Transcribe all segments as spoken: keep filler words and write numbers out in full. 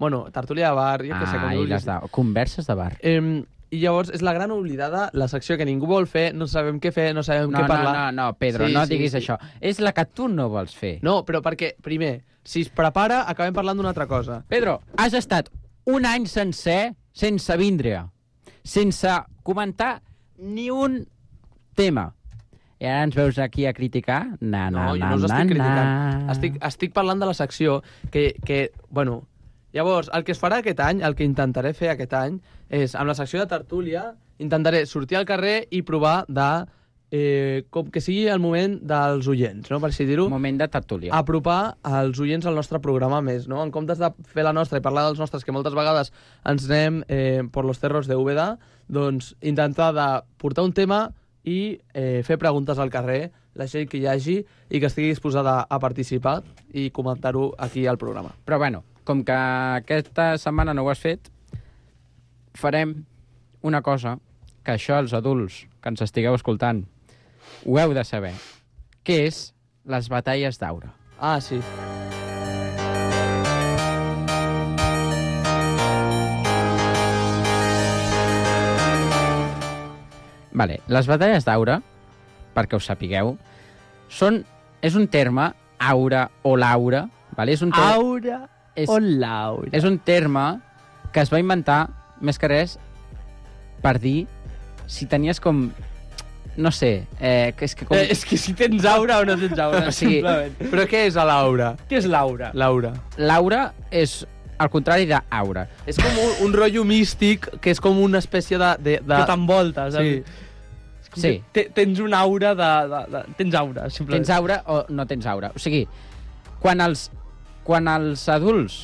Bueno, tertúlia de bar, jo què sé, com Ah, i les de... Converses de bar. Eh, I llavors és la gran oblidada, la secció que ningú vol fer, no sabem què fer, no sabem No, què no, parlar. no, no, Pedro, Sí, no sí, diguis sí. això. És la que tu no vols fer. No, però perquè, primer, si es prepara, acabem parlant d'una altra cosa. Pedro, has estat un any sencer sense vindre, sense comentar ni un tema. I ara ens veus aquí a criticar? Na, na, No, jo na, no us na, estic na. criticant. Estic, estic parlant de la secció que, que, bueno... Llavors, el que es farà aquest any, el que intentaré fer aquest any, és, amb la secció de tertúlia, intentaré sortir al carrer i provar de... Eh, com que sigui el moment dels oients, no? Per així dir-ho. Moment de tertúlia. Apropar els oients al nostre programa més, no? En comptes de fer la nostra i parlar dels nostres, que moltes vegades ens anem eh, per los cerros de Úbeda, doncs intentar de portar un tema i eh, fer preguntes al carrer, la gent que hi hagi i que estigui disposada a participar i comentar-ho aquí al programa. Però bueno, com que aquesta setmana no ho has fet, farem una cosa que això els adults que ens estigueu escoltant ho heu de saber, que és les batalles d'aura. Ah, sí. Vale, les batalles d'aura, perquè ho sapigueu, són, és un terme, aura o laura, vale? És un terme, Aura és, o Laura. és un terme que es va inventar, més que res, per dir si tenies com... No sé, eh, que és que com... Eh, és que si tens aura o no tens aura, O sigui- simplement. Però què és a l'aura? Què és l'aura? L'aura. L'aura és el contrari d'aura. És com un, un rotllo místic, que és com una espècie de... de, de... Que t'envolta, Sí. saps? És com Sí. que te- Tens una aura de, de, de... Tens aura, simplement. Tens aura o no tens aura. O sigui, quan els, quan els adults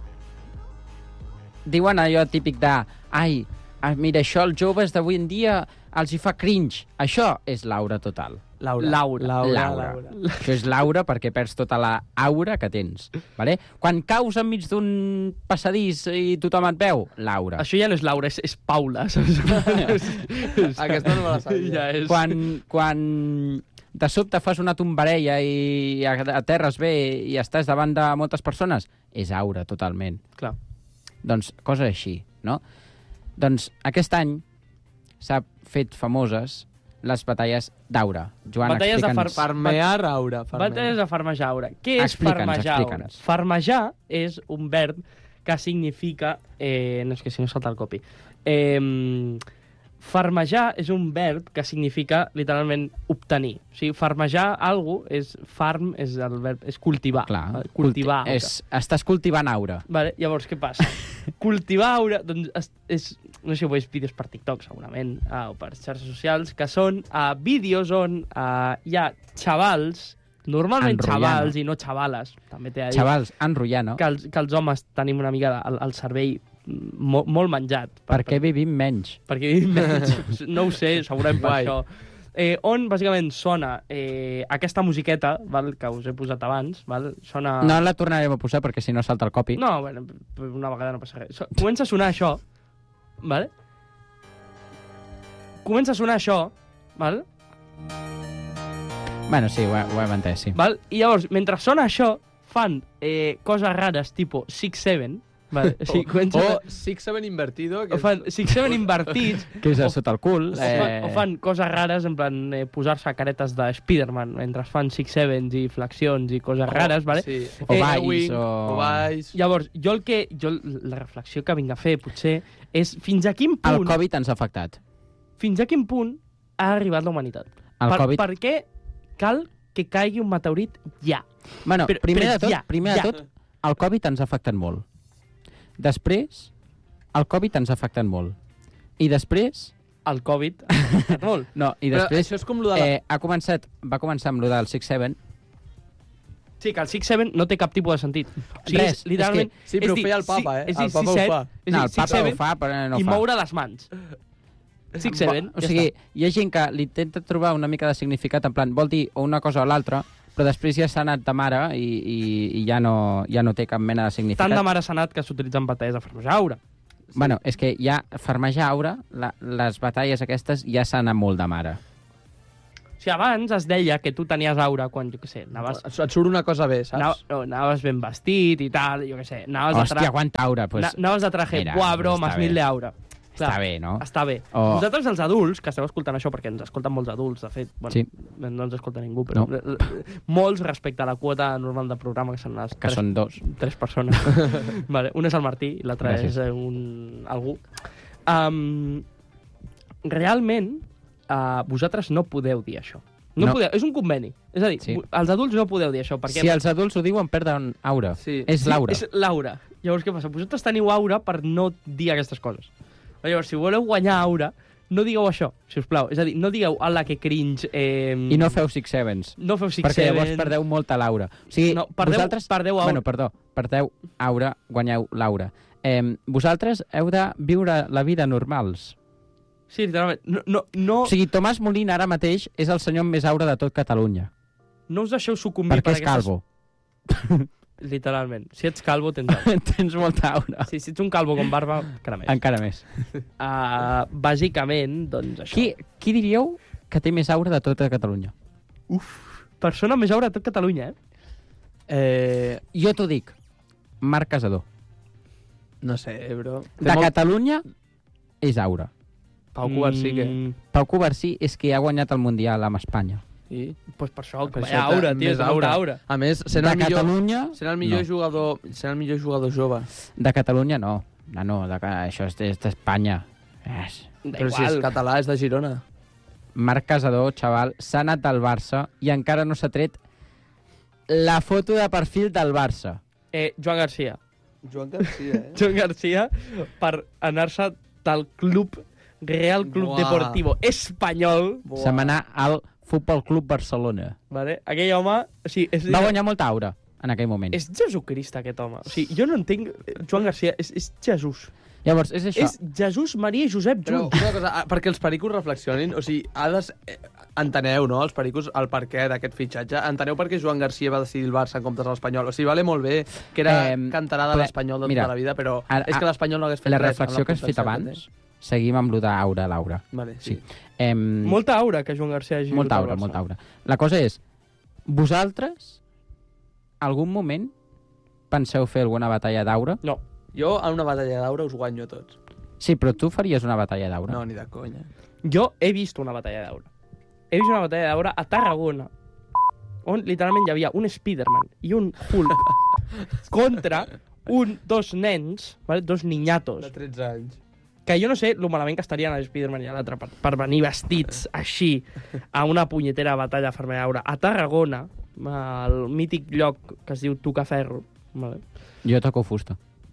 diuen allò típic de ai, ah, mira, això als joves d'avui en dia els hi fa cringe. Això és l'aura total. L'aura. L'aura. L'aura. L'aura. l'aura. Això és l'aura perquè perds tota la aura que tens. Vale? Quan caus enmig d'un passadís i tothom et veu, l'aura. Això ja no és l'aura, és, és Paula, saps? Aquesta no me la sabia. Ja és... Quan, quan de sobte fas una tombarella i aterres bé i estàs davant de moltes persones, és aura totalment. Clar. Doncs coses així, no? Doncs aquest any s'ha fet famoses les batalles d'aura. Joan, Batalles de explica'ns. far- Farmear aura. Farmear. Batalles de farmejar aura. Què és Explica'ns, farmejar aura? explica'ns. Farmejar és un verb que significa... Eh, no, és que si no salta el copi. Eh, farmejar és un verb que significa literalment obtenir. O sigui, farmejar algú és... Farm és el verb... és cultivar. Clar, vale? Cultivar. culti- és, estàs cultivant aura. Vale, llavors, què passa? Cultivar aura, doncs, és, és, no sé si ho veus vídeos per TikTok, segurament, uh, o per xarxes socials, que són uh, vídeos on uh, hi ha xavals, normalment Enrotllant. xavals i no xavales, també t'he de dir, Xavals, enrotllant, no? que, els, que els homes tenim una mica el, el cervell mo, molt menjat. Per què vivim menys? Perquè vivim menys, no ho sé, segurament per Guai. això. Eh, on, bàsicament, sona eh, aquesta musiqueta, val, que us he posat abans, val, sona... No la tornarem a posar perquè si no salta el copi. No, bueno, una vegada no passa res. So, comença a sonar això, vale? Comença a sonar això, val? Bueno, sí, ho, he- ho hem entès, sí. val? I llavors, mentre sona això, fan eh, coses rares, tipo six seven, vale? O sigui, comença... O six seven invertido. Que O fan six seven invertits, Que és o- a sota el cul. o, fan, o fan coses rares, en plan eh, posar-se caretes de Spiderman mentre fan six sevens i flexions i coses rares, vale? Sí. O Eh, balls, wing, o... o balls. Llavors, jo el que... Jo, la reflexió que vinc a fer, potser, és fins a quin punt... El Covid ens ha afectat. Fins a quin punt ha arribat la humanitat. El per, Covid... per què cal que caigui un meteorit ja? Bueno, Però- primer però de tot, ja, primer ja. de tot, el Covid ens ha afectat molt. Després, el Covid ens ha afectat molt. I després... El Covid ha afectat molt. No, i Però després... això és com lo de la... Eh, ha començat, va començar amb lo del six seven. Sí, que el six seven no té cap tipus de sentit. O sigui, Res, és, literalment... és Sí, però és ho feia el Papa, eh? És dir, El Papa ho six seven, fa. És No, dir, el six Papa seven ho fa, però no i fa. moure les mans. six seven, O ja sigui, està. hi ha gent que li intenta trobar una mica de significat, en plan, vol dir o una cosa o l'altra, però després ja s'ha anat de mare i, i, i ja, no, ja no té cap mena de significat. Tant de mare senat que s'utilitzen batalles de farmejar aura. Bueno, és que ja farmejar aura, la, les batalles aquestes ja s'han anat molt de mare. O sigui, abans es deia que tu tenies aura quan, jo què sé, anaves... Et surt una cosa bé, saps? Anaves, no, anaves ben vestit i tal, jo què sé. Anaves Hòstia, de tra... quanta aura. Pues, Na, anaves de traje, mira, buah, bro, està más bé. mil de aura. Està bé, no? Està bé. O- Vosaltres, els adults, que esteu escoltant això, perquè ens escolten molts adults, de fet, bueno, Sí. no ens escolta ningú, però No. molts respecte a la quota normal de programa, que són les Que tres, són dos. tres persones. Vale, un és el Martí i l'altre Gràcies. és eh, un... algú. Um, realment, uh, vosaltres no podeu dir això. No, No. podeu, és un conveni. És a dir, Sí. sí. els adults no podeu dir això. Perquè Si els adults ho diuen, perden aura. Sí. És l'aura. És l'aura. Llavors, què passa? Vosaltres teniu aura per no dir aquestes coses. Llavors, si voleu guanyar aura, no digueu això, si us plau. És a dir, no digueu, ala, que cringe... Eh, I no feu Six Sevens. no feu six Perquè llavors seven. perdeu molta l'aura. O sigui, No, perdeu- vosaltres... perdeu aura. Bueno, perdó, perdeu aura, guanyeu l'aura. Eh, vosaltres heu de viure la vida normals. Sí, literalment. No, no, no, O sigui, Tomàs Molina ara mateix és el senyor amb més aura de tot Catalunya. no us deixeu sucumbir Perquè per és calvo. Literalment. Si ets calvo, tens aura. Tens molta aura. Sí, si ets un calvo con barba, encara més. Encara més. Uh, bàsicament, doncs això. Qui, qui diríeu que té més aura de tota Catalunya? Persona amb més aura de tot Catalunya, eh? Eh, Jo t'ho dic. Marc Casador. no sé, bro. De Catalunya és aura. Pau Covarsí, què? Mm, Pau Covarsí és que ha guanyat el Mundial amb Espanya. I... pues per això, Per per això això té aura, tio, més té molta aura. A més, sent De el millor, Catalunya... sent el millor no. jugador, sent el millor jugador jove. De Catalunya no. No, no, de, això és és d'Espanya. És. Da Però si igual. és català, és de Girona. Marc Casador, xaval, s'ha anat del Barça i encara no s'ha tret la foto de perfil del Barça. Eh, Joan Garcia. Joan Garcia, eh? Joan Garcia per anar-se del club Real Club Buah. Deportivo Espanyol, Buah. Se'n va anar al Futbol Club Barcelona. vale? Aquell home... O sigui, és, Va guanyar molta aura en aquell moment. és Jesucrist, aquest home. O sigui, jo no entenc... Joan Garcia és, és Jesús. Llavors, és això. És Jesús, Maria i Josep Però junts. una cosa, ah, perquè els pericos reflexionin, o sigui, ha de... eh, enteneu, no?, els pericos, el perquè d'aquest fitxatge. Enteneu per què Joan Garcia va decidir el Barça en comptes de l'Espanyol. O sigui, vale molt bé que era Eh, cantarà de ple- l'Espanyol de mira, tota la vida, però ara- és que l'Espanyol no hagués fet La res. reflexió que has fet abans, seguim amb lo d'aura, l'aura. Vale, Sí. sí. Em, Molta aura que Joan Garcia hagi molta jugat aura, al Barça. molta aura. La cosa és, vosaltres, algun moment, penseu fer alguna batalla d'aura? No. Jo, en una batalla d'aura, us guanyo tots. Sí, però tu faries una batalla d'aura. No, ni de conya. Jo he vist una batalla d'aura. He vist una batalla d'aura a Tarragona, on literalment hi havia un Spiderman i un Hulk contra un, dos nens, vale? Dos niñatos, De tretze anys. que jo no sé lo malament que estarien el Spiderman i l'altre per, per venir vestits així a una punyetera batalla ferma d'aura a Tarragona, al mític lloc que es diu Tocaferro. Vale? Jo toco fusta.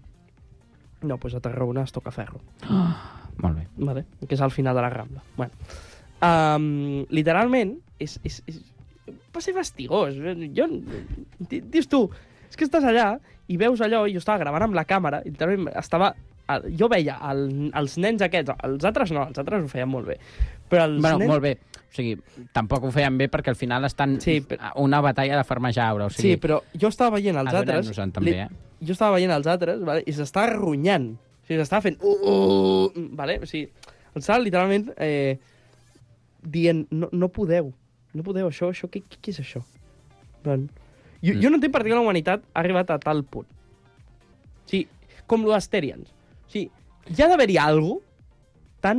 No, doncs a Tarragona es toca ferro. Molt bé. Vale? Que és al final de la Rambla. Bueno. Um, literalment, és, és, és, va ser fastigós. Jo, di- dius tu, és que estàs allà i veus allò, i jo estava gravant amb la càmera, i literalment estava... Jo veia el, els nens aquests, els altres no, els altres ho feien molt bé, però els Bueno, nens... molt bé. O sigui, tampoc ho feien bé perquè al final estan Sí, però- a una batalla de farmejar aura. O Sí, sigui, però jo estava veient els altres... adonem-nos-en també, eh? Jo estava veient els altres, vale? I s'estava runyant. O sigui, s'estava fent... Uh, uh, vale? O sigui, estava literalment eh, dient, no, no podeu, no podeu, això, això, què, què és això? Bueno, jo, Mm. jo no entenc per què la humanitat ha arribat a tal punt. O sigui, com lo d'Asterians. O sigui, hi ha d'haver-hi algo tan,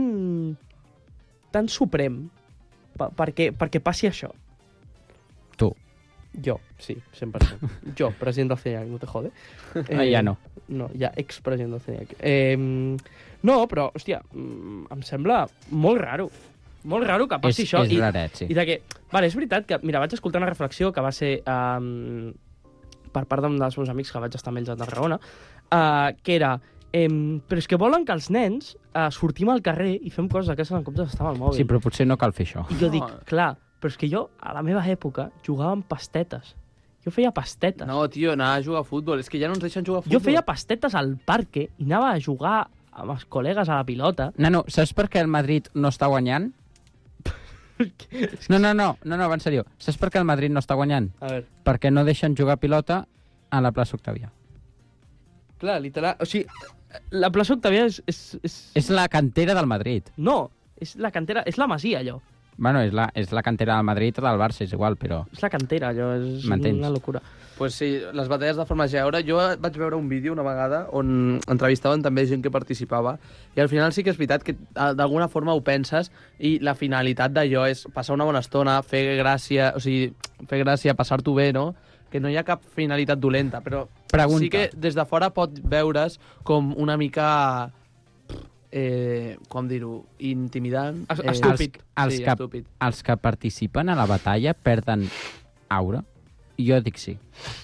tan suprem pa, perquè, perquè passi això. Tu. Jo, sí, cent per cent. Jo, president del C N I A C, no te jode. Ah, ja no. No, ja expresident del C N I A C. Eh, no, però, hòstia, mm, em sembla molt raro. Molt raro que passi És, això. és I, raret, sí. I de que, vale, és veritat que, mira, vaig escoltar una reflexió que va ser um, per part d'un dels meus amics que vaig estar amb ells a Tarragona, uh, que era, um, però és que volen que els nens uh, sortim al carrer i fem coses d'aquestes en comptes d'estar amb el mòbil. Sí, però potser no cal fer això. I jo No. dic, clar, però és que jo, a la meva època, jugava amb pastetes. Jo feia pastetes. No, tio, anar a jugar a futbol. És que ja no ens deixen jugar a futbol. Jo feia pastetes al parque i anava a jugar amb els col·legues a la pilota. Nano, saps per què el Madrid no està guanyant? No, no, no, no, no, va en sèrio. Saps per què el Madrid no està guanyant? A veure, Perquè no deixen jugar a pilota a la plaça Octavià. clar, literal... O sigui, la plaça Octavià és... és, és... És la cantera del Madrid. No, és la cantera... És la masia, allò. Bueno, és la, és la cantera del Madrid o del Barça, és igual, però... És la cantera, allò, és M'entens? una locura. Pues sí, les batalles de Formageure, jo vaig veure un vídeo una vegada on entrevistaven també gent que participava i al final sí que és veritat que eh, d'alguna forma ho penses i la finalitat d'allò és passar una bona estona, fer gràcia, o sigui, fer gràcia, passar-t'ho bé, no? Que no hi ha cap finalitat dolenta, però Pregunta. sí que des de fora pot veure's com una mica, eh, com dir-ho, intimidant. Es- eh, estúpid. Els, sí, que, estúpid. els que participen a la batalla perden aura? Jo dic sí.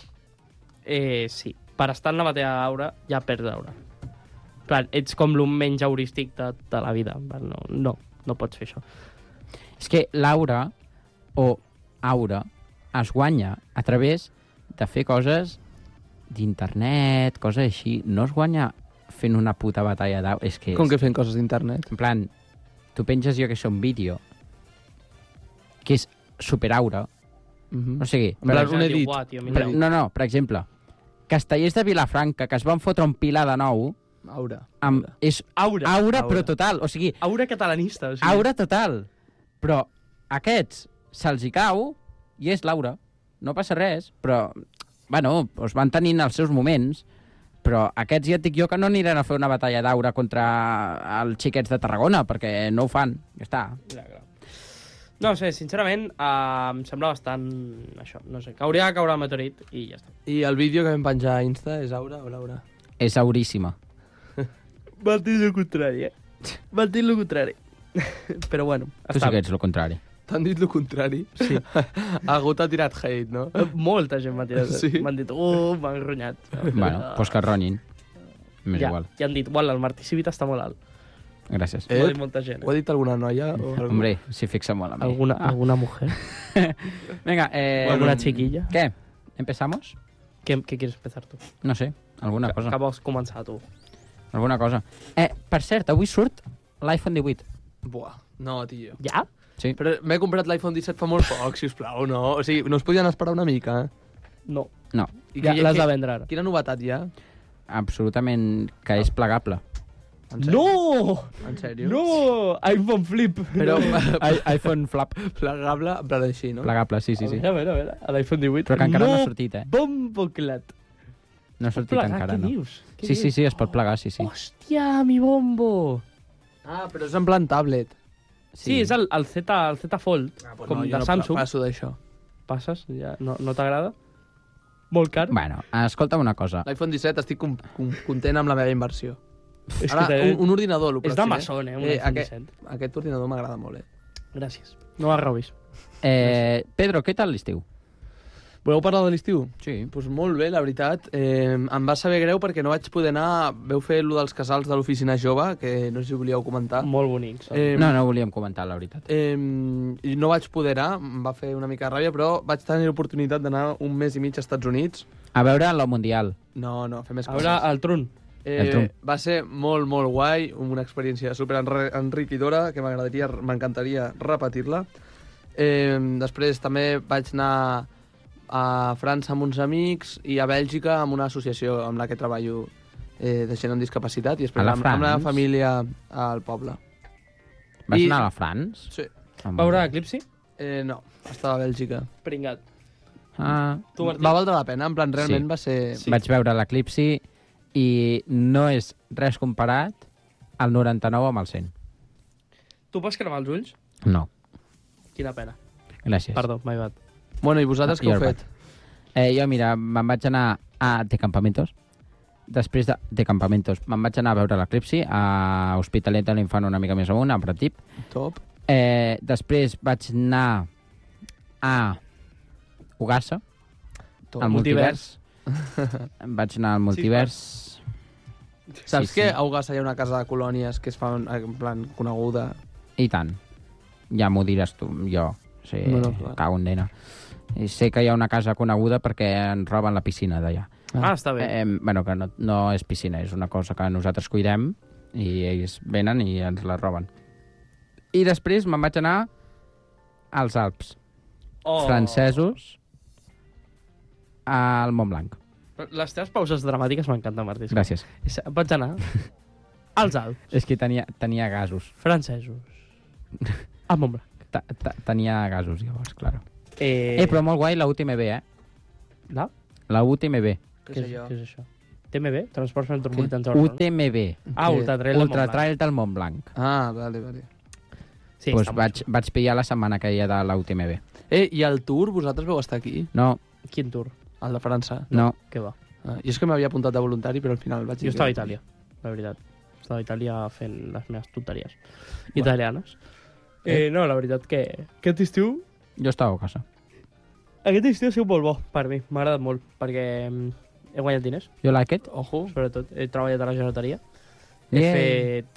Eh, sí, per estar en la batalla d'aura ja perds aura. Clar, ets com el menys heurístic de, de la vida. No, no, no pots fer això. És que l'aura o aura es guanya a través de fer coses d'internet, coses així. No es guanya fent una puta batalla d'aura. És que... Com és, que fent coses d'internet. En plan, tu penges jo que és un vídeo que és superaura. Mhm. O sigui, En plan, per, un edit. Uah, tio, per, mira, no, no, per exemple, castellers de Vilafranca que es van fotre un pilar de nou Aura. amb, Aura. és aura. aura, Aura. però total. O sigui, Aura catalanista. O sigui. aura total. Però aquests se'ls hi cau i és l'aura. No passa res, però, bueno, es van tenint els seus moments, però aquests ja et dic jo que no aniran a fer una batalla d'aura contra els xiquets de Tarragona, perquè no ho fan. Ja està. Clar, clar. No sé, sincerament, eh, em sembla bastant... Això, no sé, que hauria de caure el meteorit i ja està. I el vídeo que vam penjar a Insta és Aura o Laura? És auríssima. M'han dit el contrari, eh? M'han dit el contrari. Però bueno, Tu sí que ets el contrari. T'han dit el contrari? Sí. Algú t'ha tirat hate, no? Molta gent m'ha tirat. Sí. M'han dit, uh, m'han enronyat. Bueno, doncs que ronyin. M'és ja, igual. ja han dit, uala, el Martí Civit està molt alt. Gràcies. Eh? M'ho ha Eh? dit molta gent. Ho ha Eh? dit alguna noia? O algú? Hombre, s'hi fixa molt a mi. Alguna, Ah. alguna mujer? Venga, eh... ¿Alguna chiquilla? ¿Qué? ¿Empezamos? ¿Qué, ¿Qué quieres empezar tu? No sé, alguna Que, cosa. que vols començar tu? Alguna cosa. Eh, per cert, avui surt l'iPhone divuit. Buah, no, tio. Ja? Sí. Però m'he comprat l'iPhone disset fa molt poc, sisplau, no? O sigui, no es podien esperar una mica, eh? No. No, I Ja qui- l'has qui- de vendre ara. Quina novetat hi ha? absolutament que és plegable. En sèrio? No! En sèrio? No! iPhone flip. Però I, iPhone flap. plegable, en plan així, no? Plegable, sí, sí, sí. A veure, a veure, a l'iPhone divuit. Però que encara no ha sortit, eh? Bomboclat. No ha sortit Plegar, encara, què no. dius? Què Sí, sí, dius? sí, es pot plegar, sí, sí. Hòstia, mi bombo! Ah, però és en plan tablet. Sí, és el, el, Z, el Z Fold, Ah, pues com no, de jo no Samsung. passo d'això. Passes, ja, no, no t'agrada? Molt car? Bueno, escolta'm una cosa. L'iPhone disset estic com, com, content amb la meva inversió. És Ara, que un, un ordinador, el és pròxim, d'Amazon, eh, un eh, iPhone aquest, disset. aquest ordinador m'agrada molt, eh? Gràcies. No la robis. Eh, Pedro, què tal l'estiu? Voleu parlar de l'estiu? Sí. Doncs pues molt bé, la veritat. Eh, em va saber greu perquè no vaig poder anar... Veu fer allò dels casals de l'oficina jove, que no sé si volíeu comentar. Molt bonics. Eh, No, no volíem comentar, la veritat. Eh, i no vaig poder anar, em va fer una mica de ràbia, però vaig tenir l'oportunitat d'anar un mes i mig als Estats Units. A veure la Mundial. No, no, a fer més A veure, coses. el tron. Eh, el tronc. va ser molt, molt guai, una experiència super enre- enriquidora, que m'agradaria, m'encantaria repetir-la. Eh, després també vaig anar a França amb uns amics i a Bèlgica amb una associació amb la que treballo eh, de gent amb discapacitat i després A la amb, amb la France? família al poble. Vas I- anar a la France? Sí. Amb- Veure Eclipsi? Eh, no, estava a Bèlgica. Pringat. Ah, Tu, Martí? Va valdre la pena, en plan, realment Sí. va ser... sí. Vaig veure l'Eclipsi i no és res comparat al noranta-nou amb el cent. Tu pots cremar els ulls? No, Quina pena. gràcies. Perdó, my bad. Bueno, i vosaltres Ah, què heu you're fet? Eh, jo, mira, me'n vaig anar a De Campamentos. Després de, de Campamentos me'n vaig anar a veure l'Eclipsi a Hospitalet de l'Infant una mica més amunt, a Pratip. Top. Eh, després vaig anar a Ugassa, Top. al multivers. vaig anar al multivers. Saps Sí, que sí. a Ugassa hi ha una casa de colònies que es fa en, en plan coneguda? I tant. Ja m'ho diràs tu, jo. Sí, No, no, clar. cago en dena. I sé que hi ha una casa coneguda perquè ens roben la piscina d'allà. Ah, està bé. Eh, bueno, que no, no és piscina, és una cosa que nosaltres cuidem i ells venen i ens la roben. I després me'n vaig anar als Alps Oh. francesos al Montblanc. Les teves pauses dramàtiques m'encanten, Martí. Gràcies. És- Vaig anar als Alps És que tenia, tenia gasos. francesos a Montblanc. ta- ta- tenia gasos, llavors, claro. Eh, Eh, però molt guai la U T M B, eh? La? La U T M B. Què Què sé és, jo? què és això? T M B? Transports Metropolitans de U Barcelona. T M B. Ah, Ultra Trail de Ultra Montblanc. Trail del Montblanc. Ah, vale, vale. Sí, pues està vaig, molt xulo. vaig pillar la setmana que hi ha de la U T M B. Eh, i el Tour, vosaltres vau estar aquí? No, Quin tour? El de França? no. Què va? Ah, jo és que m'havia apuntat de voluntari, però al final vaig... Jo estava a Itàlia, la veritat. Estava a Itàlia fent les meves tonteries italianes. Eh, no, la veritat que aquest estiu... Jo estava a casa. Aquest estiu ha sigut molt bo per mi. M'ha agradat molt, perquè mm, he guanyat diners, You like it? Ojo. sobretot. He treballat a la gelateria. He Yay. fet,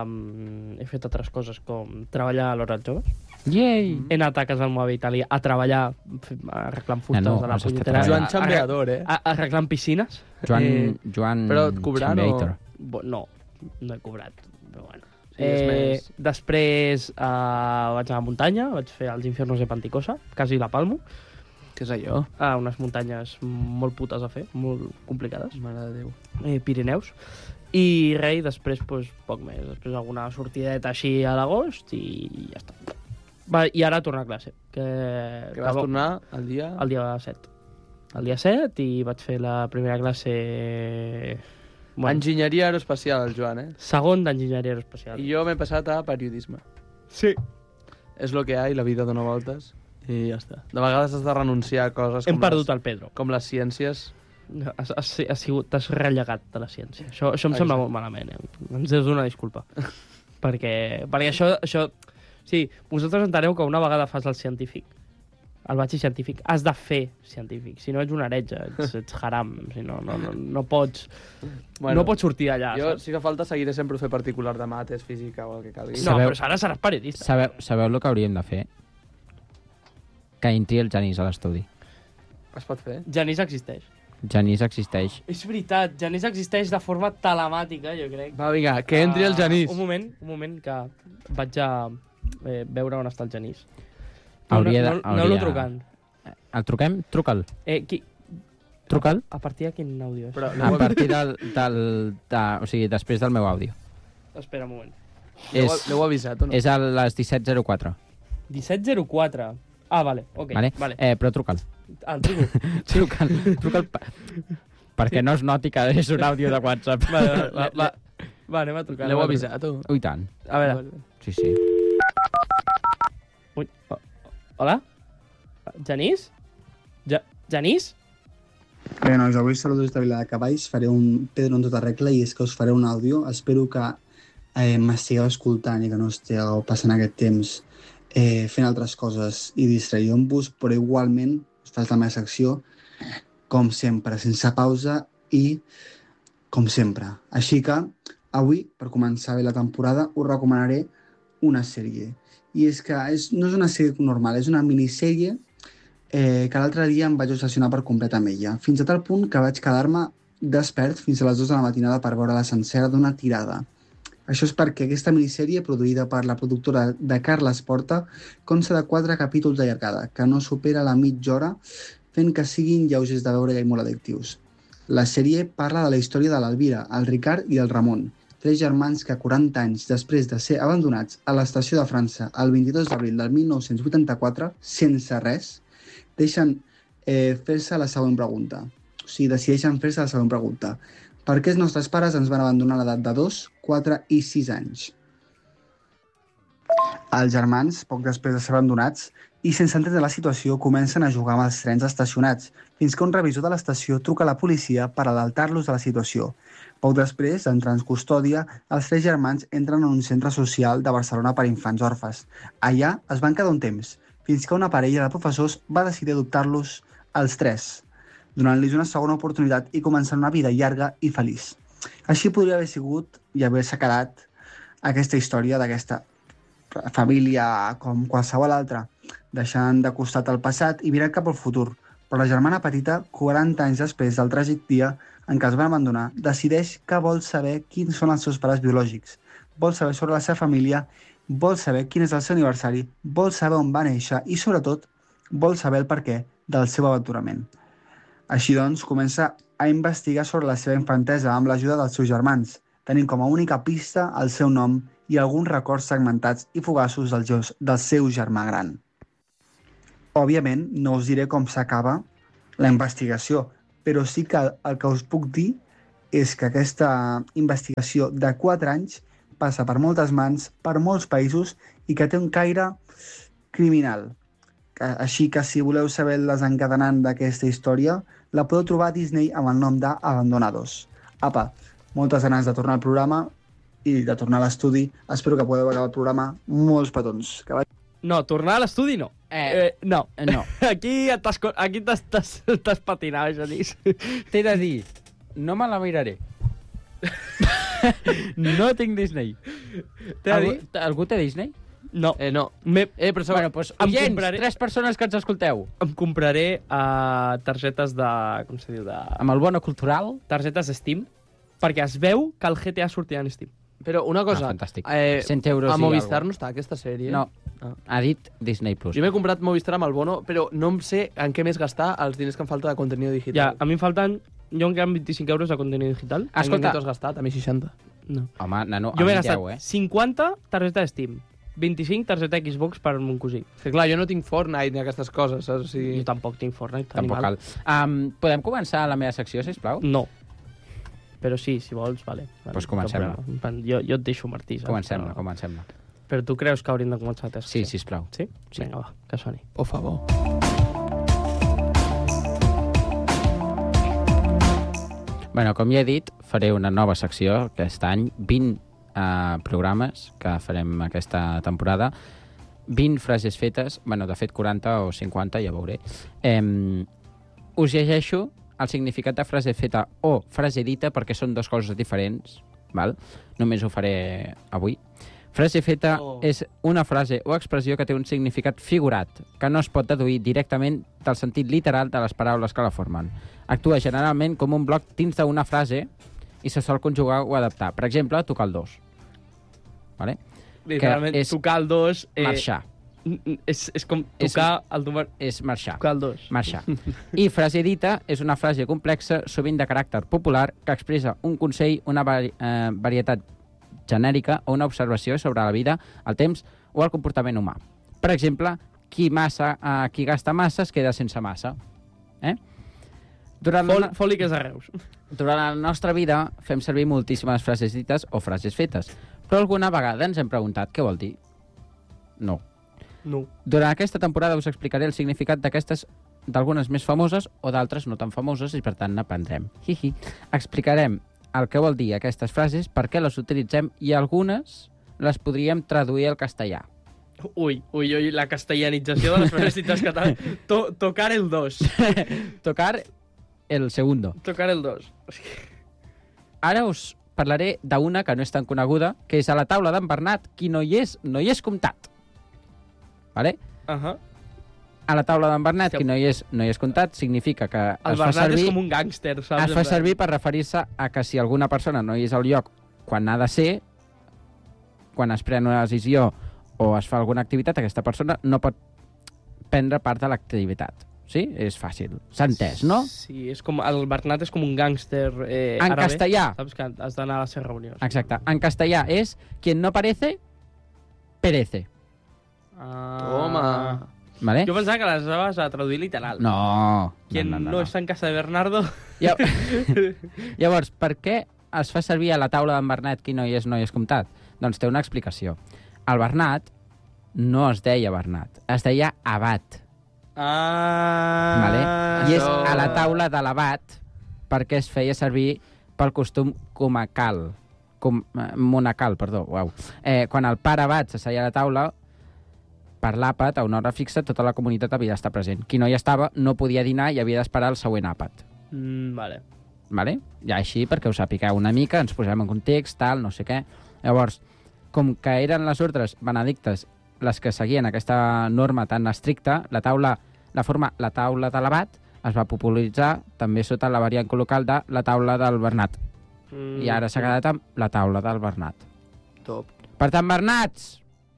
um, he fet altres coses, com treballar a l'hora dels joves. Yay! He anat a casa del meu avi Itàlia a treballar, f- arreglant fustes no, de la has estat punyetera... treballant. Joan Xambeador, eh? a- a- Arreglant piscines. Joan, Eh, Joan però et cobrant o- Chambeator. bo- no, no he cobrat, però bueno. Sí, és eh, més- Després uh, vaig a la muntanya, vaig fer els infiernos de Panticosa, quasi la Palmo. Què és allò? Ah, unes muntanyes molt putes a fer, molt complicades. Mare de Déu. Eh, Pirineus. I res, i després pues, poc més. Després alguna sortideta així a l'agost i ja està. Va, i ara tornar a classe. Que, Que vas va- tornar el dia... el dia set. El dia set i vaig fer la primera classe... Bueno, Enginyeria aeroespacial, el Joan, eh? segon d'enginyeria aeroespacial. I jo m'he passat a periodisme. Sí. És lo que hi ha i la vida dona voltes i ja està. De vegades has de renunciar a coses Hem com, perdut les, el Pedro. com les ciències. Has, has, has sigut, t'has rellegat de la ciència. Això, això em sembla Exacte. molt malament, eh? Ens has una disculpa. perquè, perquè això, això... Sí, vosaltres enteneu que una vegada fas el científic, el batxi científic, has de fer científic. Si no ets un heretge, ets, ets haram. Si no, no, no, no pots... Bueno, no pots sortir d'allà, jo, saps? si fa falta, seguiré sent profe particular de mates, física o el que calgui. No, Sabeu- però ara seràs periodista. Sabeu, sabeu el que hauríem de fer? Que entri el Genís a l'estudi. Es pot fer? Genís existeix. Genís existeix. És veritat, Genís existeix de forma telemàtica, jo crec. Va, vinga, que entri el Ah, Genís. Un moment, un moment, que vaig a eh, veure on està el Genís. Hauria de- no, no, hauria- Aneu-lo trucant. El truquem? Truca'l. Eh, qui... Truca'l. A partir de quin àudio és? Però A l'heu partir del, del, de, o sigui, després del meu àudio. Espera un moment. l'heu- És, l'heu avisat o no? és a les disset zero quatre. disset zero quatre. Ah, vale, ok. Vale? vale. Eh, però truca'l. Ah, el truco. Truca'l. Truca'l pa, perquè no es noti que és un àudio de WhatsApp. Vale, va, va, va. Va, anem a trucar. L'heu anem a avisat o? Ui, tant. trucar. A veure. Sí, sí. Ui. oh, Hola? Genís? Ja, Genís? Bé, nois, avui saludos des de Viladecavalls. Faré un Pedro en tota regla i és que us faré un àudio. Espero que eh, m'estigueu escoltant i que no estigueu passant aquest temps eh, fent altres coses i distraient-vos, però igualment us faig la meva secció, com sempre, sense pausa i com sempre. Així que avui, per començar bé la temporada, us recomanaré una sèrie. I és que és, no és una sèrie normal, és una minissèrie eh, que l'altre dia em vaig obsessionar per complet amb ella, fins a tal punt que vaig quedar-me despert fins a les dues de la matinada per veure la sencera d'una tirada. Això és perquè aquesta minissèrie, produïda per la productora de Carles Porta, consta de quatre capítols de llargada, que no supera la mitja hora, fent que siguin lleugers de veure i molt addictius. La sèrie parla de la història de l'Elvira, el Ricard i el Ramon, tres germans que quaranta anys després de ser abandonats a l'estació de França el vint-i-dos d'abril del mil nou-cents vuitanta-quatre, sense res, deixen eh, fer-se la següent pregunta. O sigui, decideixen fer-se la següent pregunta. Per què els nostres pares ens van abandonar a l'edat de dos, quatre i sis anys? Els germans, poc després de ser abandonats, i sense entendre la situació, comencen a jugar amb els trens estacionats, fins que un revisor de l'estació truca a la policia per alertar-los de la situació. Poc després, entrant en custòdia, els tres germans entren en un centre social de Barcelona per infants orfes. Allà es van quedar un temps, fins que una parella de professors va decidir adoptar-los els tres, donant-los una segona oportunitat i començar una vida llarga i feliç. Així podria haver sigut i haver-se quedat aquesta història d'aquesta família com qualsevol altra, deixant de costat el passat i mirant cap al futur. Però la germana petita, quaranta anys després del tràgic dia en què els van abandonar, decideix que vol saber quins són els seus pares biològics, vol saber sobre la seva família, vol saber quin és el seu aniversari, vol saber on va néixer i, sobretot, vol saber el perquè del seu aventurament. Així doncs, comença a investigar sobre la seva infantesa amb l'ajuda dels seus germans, tenint com a única pista el seu nom i alguns records segmentats i fugaços del, jo- del seu germà gran. Òbviament, no us diré com s'acaba la investigació, però sí que el que us puc dir és que aquesta investigació de quatre anys passa per moltes mans, per molts països i que té un caire criminal. Que- Així que si voleu saber el desencadenant d'aquesta història, la podeu trobar a Disney amb el nom d'Abandonados. Apa, moltes ganes de tornar al programa i de tornar a l'estudi. Espero que podeu acabar el programa. Molts petons. Que vagi... No, tornar a l'estudi no. Eh, Eh, no. no. Aquí t'has co- aquí t'has- t'has t'has patinat, Genís. T'he de dir, no me la miraré. No tinc Disney. T'he de Algú, dir? algú té Disney? No. Eh, no. Me, Eh, però Bueno, doncs, Em oients, compraré- tres persones que ens escolteu. em compraré uh, targetes de... Com se diu? De... Amb el bono cultural. Targetes Steam, perquè es veu que el G T A sortirà en Steam. Però una cosa... Ah, fantàstic. Eh, cent euros a i Movistar algo. no està aquesta sèrie? No, Ah. ha dit Disney Plus. Jo m'he comprat Movistar amb el bono, però no em sé en què més gastar els diners que em falta de contenido Ja, digital. a mi em falten... Jo em queden vint-i-cinc euros de contenido digital. En Escolta. què t'ho has gastat? A mi seixanta. No. Home, nano, Jo a m'he mi gastat deu, eh? cinquanta targeta de Steam, vint-i-cinc targeta Xbox per mon cosí. És que clar, jo no tinc Fortnite ni aquestes coses, saps? O sigui... Jo tampoc tinc Fortnite, Tampoc animal. cal. Um, podem començar la meva secció, sisplau? No. Però sí, si vols, vale. vale Pues comencem-la. cap problema. Jo, jo et deixo, Martí. saps? Comencem-la, Però- comencem-la. Però tu creus que hauríem de començar la teva Sí, secció? sisplau. Sí? Sí. Vinga, va, que soni. Por favor. Bueno, com ja he dit, faré una nova secció aquest any, vint uh, programes que farem aquesta temporada, vint frases fetes, bueno, de fet quaranta o cinquanta, ja veuré. Eh, us llegeixo el significat de frase feta o frase dita perquè són dues coses diferents, val? Només ho faré avui. Frase feta Oh. és una frase o expressió que té un significat figurat, que no es pot deduir directament del sentit literal de les paraules que la formen. Actua generalment com un bloc dins d'una frase i se sol conjugar o adaptar. Per exemple, tocar el dos. Vale? Literalment, és tocar el dos... Eh, Marxar. És, és com És- tocar el número... És marxar. Tocar el dos. Marxar. I frase dita és una frase complexa, sovint de caràcter popular, que expressa un consell, una vari eh, varietat genèrica o una observació sobre la vida, el temps o el comportament humà. Per exemple, qui, massa, eh, qui gasta massa es queda sense massa. Eh? Durant, Fol, la, fòliques de Reus. durant la nostra vida fem servir moltíssimes frases dites o frases fetes, però alguna vegada ens hem preguntat què vol dir. No. No. Durant aquesta temporada us explicaré el significat d'aquestes, d'algunes més famoses o d'altres no tan famoses i per tant n'aprendrem. Hihi. Explicarem el que vol dir aquestes frases, per què les utilitzem i algunes les podríem traduir al castellà. Ui, ui, ui, la castellanització de les frases dites catalanes. To, tocar el dos. Tocar el segundo. Tocar el dos. Ara us parlaré d'una que no és tan coneguda, que és a la taula d'en Bernat, qui no hi és, no hi és comptat. Vale? Uh -huh. A la taula d'en Bernat, Hòstia. qui no hi és, no hi és comptat, significa que El es fa Bernat servir... és com un gàngster, saps? Es fa servir per referir-se a que si alguna persona no hi és al lloc quan ha de ser, quan es pren una decisió o es fa alguna activitat, aquesta persona no pot prendre part de l'activitat. Sí? És fàcil. S'ha entès, no? Sí, és com, el Bernat és com un gàngster eh, En àrabe. castellà. Saps que has d'anar a les seves reunions. Exacte. En castellà és quien no parece, perece. Ah. Toma. Vale? Jo pensava que les anaves a traduir literal. No. Quien no, no, no, no, no. està en casa de Bernardo... Ja... Llavors, per què es fa servir a la taula d'en Bernat qui no hi és, no hi és comptat? Doncs té una explicació. El Bernat no es deia Bernat, es deia Abat. Ah... Vale? I és això. a la taula de l'abat perquè es feia servir pel costum comacal. Com, eh, monacal, perdó, uau. Eh, quan el pare abat s'asseia a la taula, per l'àpat, a una hora fixa, tota la comunitat havia d'estar present. Qui no hi estava no podia dinar i havia d'esperar el següent àpat. Mm, vale. Vale? Ja així, perquè us sapigueu una mica, ens posem en context, tal, no sé què. Llavors, com que eren les ordres benedictes les que seguien aquesta norma tan estricta, la taula, la forma la taula de l'abat es va popularitzar també sota la variant col·local de la taula del Bernat. Mm, I ara s'ha quedat amb la taula del Bernat. Top. Per tant, Bernats,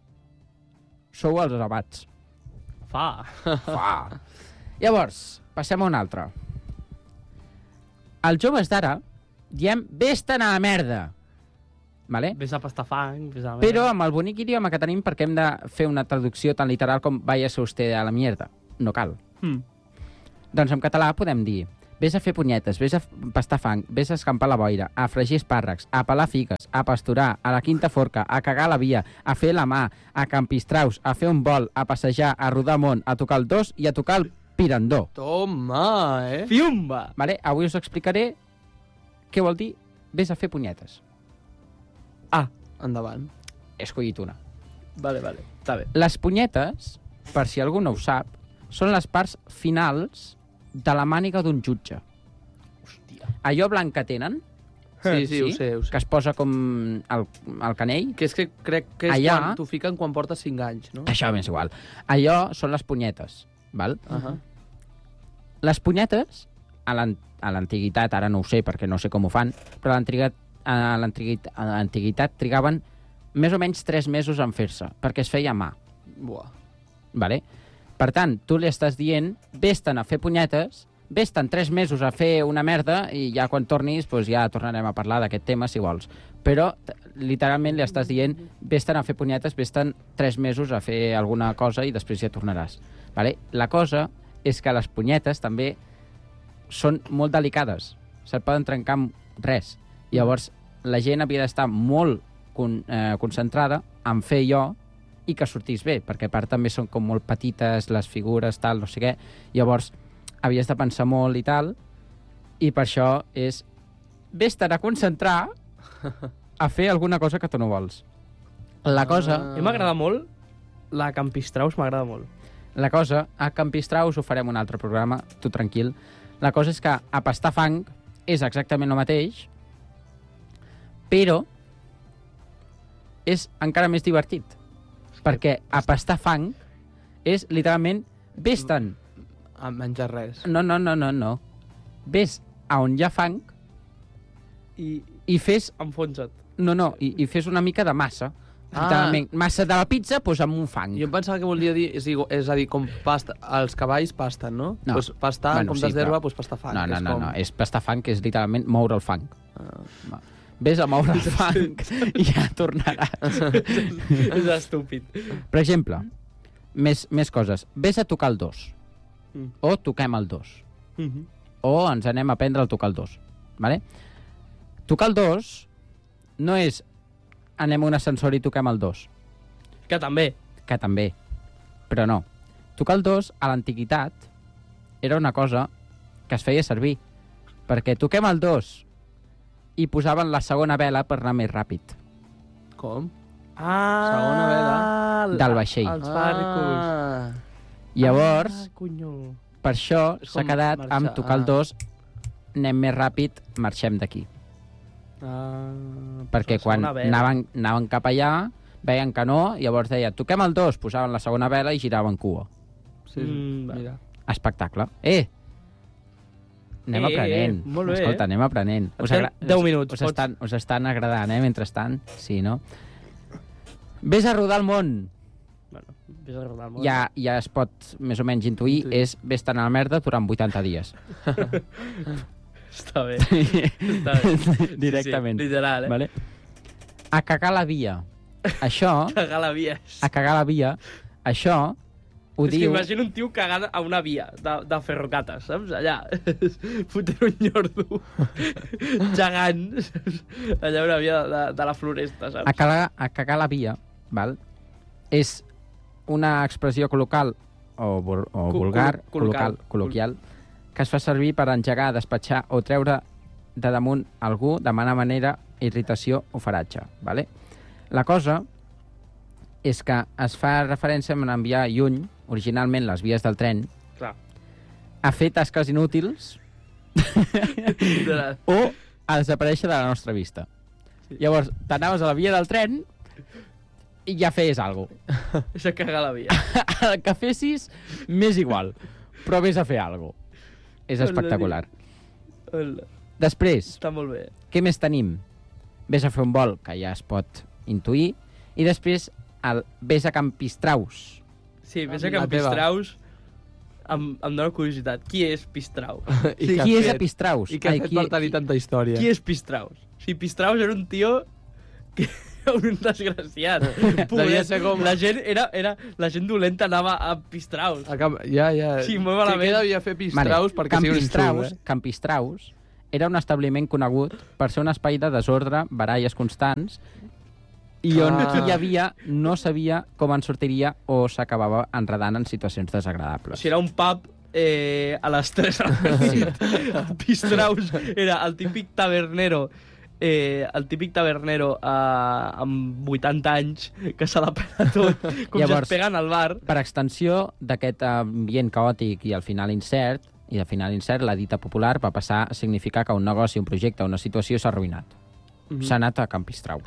sou els abats. Fa. Fa. Llavors, passem a un altre. Els joves d'ara diem vés-te'n a la merda. Vale? Ves a pastar fang, ves a... Però amb el bonic idioma que tenim, perquè hem de fer una traducció tan literal com váyase usted a la mierda. No cal. Hmm. Doncs en català podem dir ves a fer punyetes, ves a pastar fang, ves a escampar la boira, a fregir espàrrecs, a pelar figues, a pasturar, a la quinta forca, a cagar la via, a fer la mà, a campistraus, a fer un vol, a passejar, a rodar món, a tocar el dos i a tocar el pirandó. Toma, eh? Fiumba! Vale? Avui us explicaré què vol dir ves a fer punyetes. Ah, endavant. He escollit una. Vale, vale, està bé. Les punyetes, per si algú no ho sap, són les parts finals de la màniga d'un jutge. Hòstia. Allò blanc que tenen, Sí, sí, ho sé, ho sé. que es posa com el, el canell, Que és que crec que és Allà- quan t'ho fiquen quan portes cinc anys, no? això m'és igual. Allò són les punyetes, val? Uh -huh. Les punyetes, a l'an- a l'antiguitat, ara no ho sé perquè no sé com ho fan, però a l'antiguitat, a l'antiguitat, a l'antiguitat trigaven més o menys tres mesos en fer-se, perquè es feia a mà. Buah. Vale? Per tant, tu li estàs dient, vés-te'n a fer punyetes, vés-te'n tres mesos a fer una merda i ja quan tornis doncs ja tornarem a parlar d'aquest tema si vols. Però t- literalment li estàs dient, vés-te'n a fer punyetes, vés-te'n tres mesos a fer alguna cosa i després ja tornaràs. Vale? La cosa és que les punyetes també són molt delicades. Se't poden trencar amb res. Llavors, la gent havia d'estar molt con, eh, concentrada en fer allò i que sortís bé, perquè a part també són com molt petites les figures, tal, no sé què. Llavors, havies de pensar molt i tal, i per això és vés-te'n a concentrar a fer alguna cosa que tu no vols. La cosa, Ah. A mi m'agrada molt, la Campistraus m'agrada molt. la cosa, a Campistraus ho farem un altre programa, tu tranquil. La cosa és que a pastar fang és exactament el mateix, però és encara més divertit. Perquè a pastar fang és literalment vés-te'n. A menjar res. No, no, no, no, no. Ves a on hi ha fang I i fes... enfonsa't. No, no, i, i fes una mica de massa. Ah. Literalment, massa de la pizza, doncs amb un fang. Jo em pensava que volia dir, és, igual, és a dir, com pasta, els cavalls pasten, no? No. Pues pastar, Bueno, en sí, comptes d'herba, però- pues pastar fang. No, que no, és no, com... no, és pastar fang, que és literalment moure el fang. Ah. Ves a moure el fang i ja tornaràs. És estúpid. Per exemple, més, més coses. Ves a tocar el dos. Mm. O toquem el dos. Mhm. O ens anem a aprendre a tocar el dos. Vale? Tocar el dos no és anem a un ascensor i toquem el dos, Que també. que també, però no. Tocar el dos, a l'antiguitat, era una cosa que es feia servir, perquè toquem el dos i posaven la segona vela per anar més ràpid. Com? Ah, Segona vela. Del vaixell. Els barcos. Ah. Llavors, Ah, conyo. per això És s'ha com quedat marxar. amb tocar el Ah. dos, anem més ràpid, marxem d'aquí. Ah, Perquè la quan segona vela. anaven, anaven cap allà, veien que no, llavors deia, toquem el dos, posaven la segona vela i giraven cua. Sí, Mm, va. mira. Espectacle. Eh! Anem Eh, aprenent. eh, molt bé, Escolta, eh? anem aprenent. Et queden deu minuts, Us, pots- estan, us estan agradant, eh, mentrestant? Sí, no? Ves a rodar el món. Bueno, ves a rodar el món. Ja, ja es pot més o menys intuir, Intuir. és ves-te'n a la merda durant vuitanta dies. Està bé. Està bé. Directament. Sí, sí, literal, eh? Vale? A cagar la via. Això, Cagar la via. a cagar la via, això ho és que diu... imagina un tio cagant a una via de, de ferrocates, saps? Allà, fotent un nyordo gegant, saps? Allà una via de, de la floresta, saps? A cagar, a cagar la via, val? És una expressió col·local o, vul- o Co- vulgar, col- col·local, col·local. col·loquial, que es fa servir per engegar, despatxar o treure de damunt algú de mala manera, irritació o faratge. Vale? La cosa és que es fa referència a enviar lluny, originalment les vies del tren, Clar. a fer tasques inútils Literal. o a desaparèixer de la nostra vista. Sí. Llavors, t'anaves a la via del tren i ja feies alguna cosa. És a cagar la via. El que fessis, m'és igual, però vés a fer alguna cosa. És Hola, espectacular. Hola. Després, Està molt bé. què més tenim? Vés a fer un vol, que ja es pot intuir, i després el vés a Campistraus. Sí, ves Ah, a que la en teva. Pistraus em, em dóna curiositat. Qui és Pistraus? I Sí, què qui ha és a fet? Pistraus? I què ha Ai, fet qui- per tenir qui- tanta història? Qui és Pistraus? O sigui, Pistraus era un tio que era un desgraciat. Devia ser com- La gent, era, era, la gent dolenta anava a Pistraus. A Camp... Ja, ja. Sí, molt Que, malament. que devia fer pistraus perquè sigui un Campistraus, xul, eh? Campistraus era un establiment conegut per ser un espai de desordre, baralles constants, i on Ah. qui hi havia no sabia com en sortiria o s'acabava enredant en situacions O desagradables. sigui, era un pub eh, a les tres a la nit. Pistraus era el típic tabernero eh, el típic tabernero eh, amb vuitanta anys que se la pega tot, com Llavors, Llavors, si es peguen al bar. Per extensió d'aquest ambient caòtic i al final incert, i al final incert, la dita popular va passar a significar que un negoci, un projecte, una situació s'ha arruïnat. Mhm. S'ha anat a Campistraus.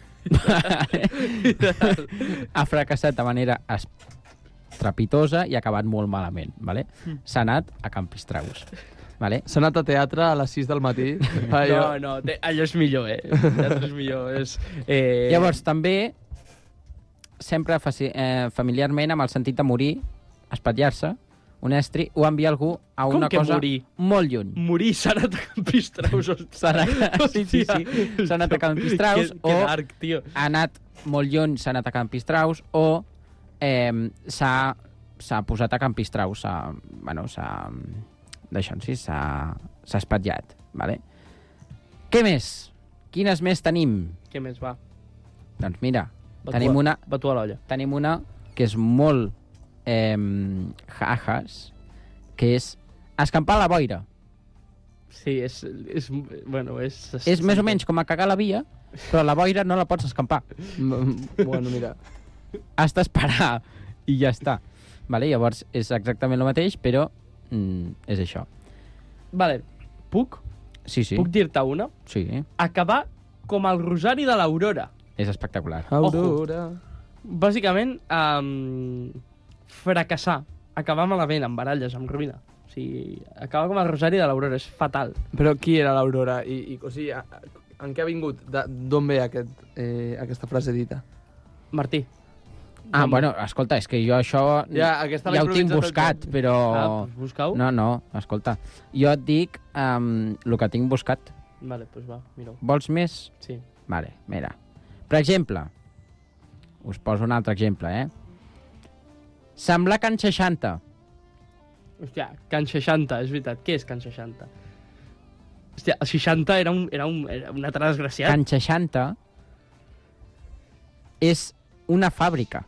ha fracassat de manera estrepitosa i ha acabat molt malament. Vale? S'ha anat a Campistraus. Vale? S'ha anat a teatre a les sis del matí. No, no, te, allò és millor, eh? Allò és millor. És, eh... Llavors, també, sempre faci, eh, familiarment, amb el sentit de morir, espatllar-se, un estri, o enviar algú a Com una que cosa morir? molt lluny. Morir s'ha anat a Campistraus. S'ha anat, sí, sí, sí. S'ha anat a Campistraus que, o que dark, tio. ha anat molt lluny, s'ha anat a Campistraus o eh, s'ha s'ha posat a Campistraus, s'ha, bueno, s'ha, d'això en si, s'ha s'ha espatllat, vale? Què més? Quines més tenim? Què més va? Doncs mira, Va tenim tu a- una, Va tu a l'olla. tenim una que és molt eh, jajas, que és escampar a la boira. Sí, és... és bueno, és... És més o menys com a cagar a la via, però la boira no la pots escampar. Bueno, mira. Has d'esperar i ja està. Vale? Llavors és exactament el mateix, però mm, és això. Vale, puc? Sí, sí. Puc dir-te una? Sí, Acabar com el rosari de l'Aurora. és espectacular. Aurora. Bàsicament, um, fracassar. Acabar malament, amb baralles, amb ruïna. O sigui, acabar com el rosari de l'Aurora. És fatal. Però qui era l'Aurora? I, i, o sigui, a- a- en què ha vingut? De- D'on ve aquest, eh, aquesta frase dita? Martí. Ah, bueno, escolta, és que jo això Ja, aquesta l'he ja ho tinc improvisat buscat, tot. però... Ah, doncs busca-ho. No, no, escolta. Jo et dic um, el que tinc buscat. Vale, doncs va, mira-ho. Vols més? Sí. Vale, mira. Per exemple, us poso un altre exemple, eh? Semblar Can seixanta. Hòstia, Can seixanta, és veritat. Què és Can seixanta? Hòstia, el seixanta era un, era un, era un altre desgraciat. Can seixanta és una fàbrica.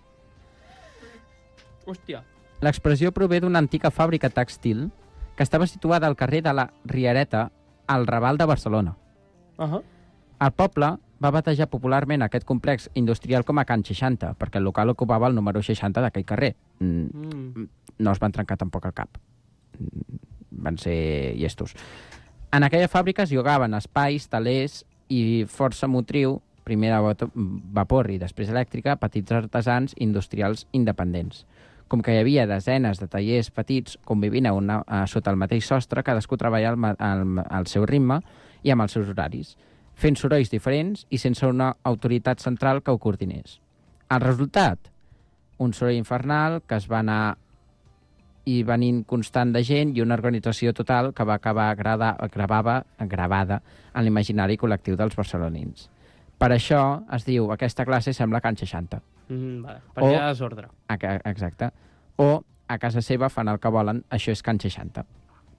Hòstia. L'expressió prové d'una antiga fàbrica tèxtil que estava situada al carrer de la Riereta, al Raval de Barcelona. Uh -huh. El poble va batejar popularment aquest complex industrial com a Can seixanta, perquè el local ocupava el número seixanta d'aquell carrer. Mm, Mm. no es van trencar tampoc el cap. Mm, Van ser llestos. En aquella fàbrica es llogaven espais, talers i força motriu, primer de vato- vapor i després elèctrica, petits artesans industrials independents. Com que hi havia desenes de tallers petits convivint a una, a, sota el mateix sostre, cadascú treballa al, ma- al, al seu ritme i amb els seus horaris, fent sorolls diferents i sense una autoritat central que ho coordinés. El resultat? Un soroll infernal que es va anar i venint constant de gent i una organització total que va acabar grada, gravava, gravada en l'imaginari col·lectiu dels barcelonins. Per això es diu aquesta classe sembla Can seixanta. Mm, vale. Per O- hi ha desordre. A ca- Exacte. O a casa seva fan el que volen, això és Can seixanta.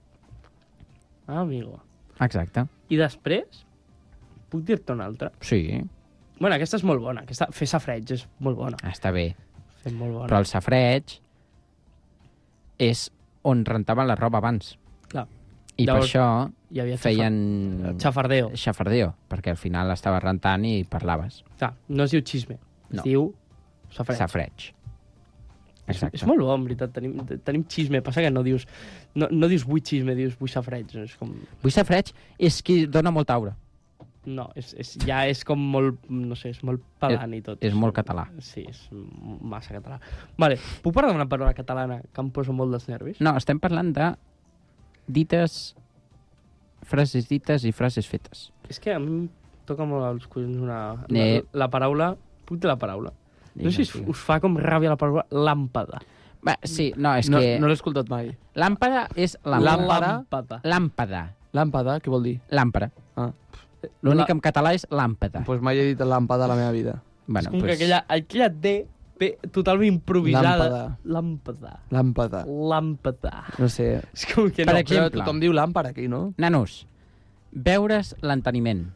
Ah, amigo. Exacte. I després, puc dir-te una altra? Sí, Bueno, aquesta és molt bona. Aquesta, fer safreig és molt bona. està bé. Fer molt bona. Però el safreig és on rentaven la roba abans. Clar. I Llavors, per això Hi havia feien xafardeo. xafardeo, perquè al final estava rentant i parlaves. Clar, no es diu xisme. No. Es diu safreig. Safreig. És, Exacte. és molt bo, en veritat. Tenim, tenim xisme. Passa que no dius, no, no dius vull xisme, dius vull safreig. És com... Vull safreig és qui dona molta aura. No, és, és, ja és com molt, no sé, és molt pelant i tot. és molt català. Sí, és massa català. Vale, puc parlar d'una paraula catalana que em posa molt dels nervis? No, estem parlant de dites, frases dites i frases fetes. És que a mi em toca molt els collons una... Ne- La, la paraula... Puc dir la paraula? No sé si us, Digues, us fa com ràbia la paraula làmpada. Va, sí, no, és No, que... no l'he escoltat mai. Làmpada és làmpada. Làmpada. Làmpada. Làmpada. Làmpada, què vol dir? Làmpara. Ah. L'únic La- en català és làmpada. Doncs pues mai he dit làmpada a la meva vida. Bueno, és com pues, que aquella, aquella D ve totalment improvisada. Làmpada. Làmpada. Làmpada. Làmpada. No sé. És com que Per no. exemple, Però tothom diu làmpara aquí, no? nanos, veure's l'enteniment.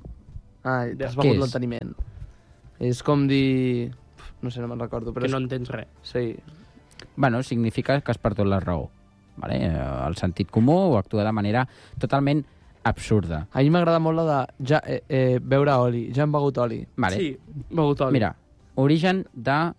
Ai, t'has Què begut és? l'enteniment. És com dir... No sé, no me'n recordo, però que és... no entens res. Sí. Bueno, significa que has perdut la raó. Vale? Eh, El sentit comú o actua de manera totalment absurda. A mi m'agrada molt la de ja, eh, eh, beure oli. Ja hem begut oli. Vale? Sí, begut oli. Mira, origen de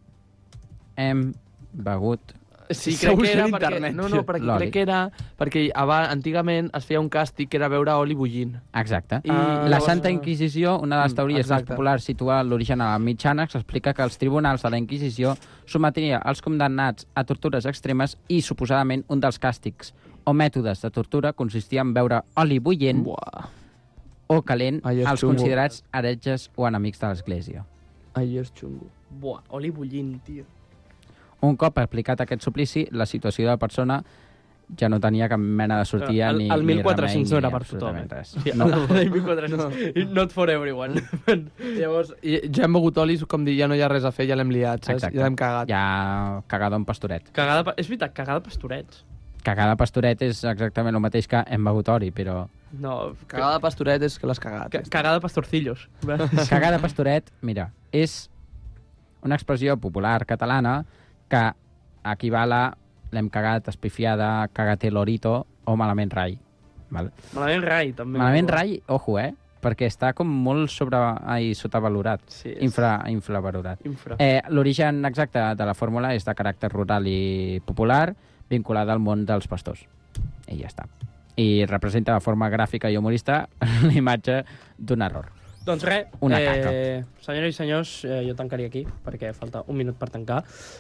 hem begut... Sí, Segur crec que era en perquè... internet, No, tio. no, perquè L'oli. crec que era... Perquè abans, antigament es feia un càstig que era beure oli bullint. Exacte. I Ah, La llavors- Santa Inquisició, una de les Mm, teories més exacte. populars, situa l'origen a la mitjana, que s'explica que els tribunals de la Inquisició sotmetria els condemnats a tortures extremes i, suposadament, un dels càstigs o mètodes de tortura consistia en beure oli bullent Buah. o calent Ai, és als xungo. considerats heretges o enemics de l'Església. Ai, és xungo. Buah, oli bullint, tio. Un cop aplicat aquest suplici, la situació de la persona ja no tenia cap mena de sortida el, ni, el ni mil quatre-cents no remei, era ni per tothom. absolutament res. Sí, No. el mil quatre-cents. Not for everyone. Llavors, i- ja hem begut oli, com dir, ja no hi ha res a fer, ja l'hem liat, saps? Exacte. Ja l'hem cagat. Ja cagada en pastoret. Cagada, pa- és veritat, cagada de pastorets. Cagada pastoret és exactament el mateix que hem begut oli, però... No, Cagada de pastoret és que l'has cagat. ca cagada de pastorcillos. Cagada pastoret, mira, és una expressió popular catalana que equival a l'hem cagat, espifiada, cagate lorito o malament rai. Val? Malament rai, també. Malament rai, ojo, eh? Perquè està com molt sobre... ai, sotavalorat. Sí, és... Infra, infravalorat. Infra. Eh, L'origen exacte de la fórmula és de caràcter rural i popular, vinculada al món dels pastors. I ja està. I representa de forma gràfica i humorista la imatge d'un error. Doncs res, Una eh, senyores i senyors, eh, jo tancaria aquí, perquè falta un minut per tancar.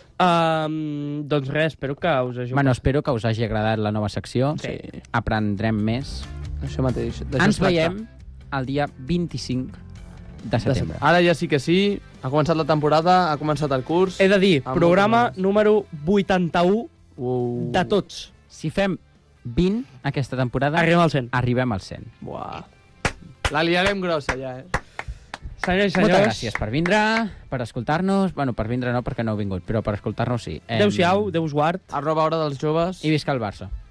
Um, doncs res, espero que us hagi... Bueno, espero que us hagi agradat la nova secció. Sí. Aprendrem més. Això mateix. d'això Ens es tracta. veiem el dia vint-i-cinc de setembre. Ara ja sí que sí, ha començat la temporada, ha començat el curs. He de dir, Amb programa moltes ganes. número vuitanta-u Uh. de tots. Si fem vint aquesta temporada, Arribem al cent. arribem al cent. Buah. La liarem grossa, ja, eh? Senyors i senyors, Moltes gràcies per vindre, per escoltar-nos. Bueno, per vindre no, perquè no heu vingut, però per escoltar-nos sí. Em, Adéu-siau, Déu us guard. Arroba hora dels joves. I visca el Barça.